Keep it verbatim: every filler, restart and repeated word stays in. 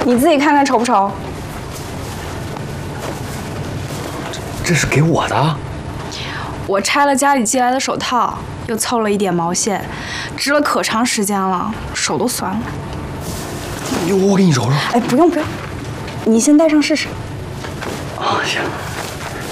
你自己看看丑不丑？ 这这是给我的。 我拆了家里寄来的手套，又凑了一点毛线，织了可长时间了，手都酸了。 我给你揉揉。 哎，不用不用，你先戴上试试。 啊，行。